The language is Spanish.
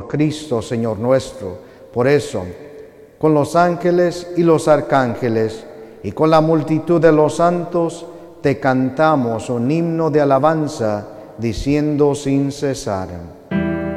por Cristo, Señor nuestro. Por eso, con los ángeles y los arcángeles, y con la multitud de los santos, te cantamos un himno de alabanza, diciendo sin cesar: